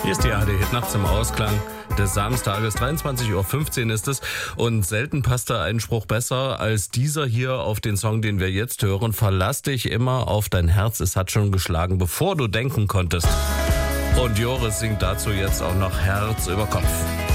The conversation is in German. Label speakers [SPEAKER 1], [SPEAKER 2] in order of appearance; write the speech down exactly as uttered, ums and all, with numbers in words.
[SPEAKER 1] Hier ist die A R D-Hit nachts im Ausklang des Samstages. dreiundzwanzig Uhr fünfzehn ist es und selten passt da ein Spruch besser als dieser hier auf den Song, den wir jetzt hören. Verlass dich immer auf dein Herz, es hat schon geschlagen, bevor du denken konntest. Und Joris singt dazu jetzt auch noch Herz über Kopf.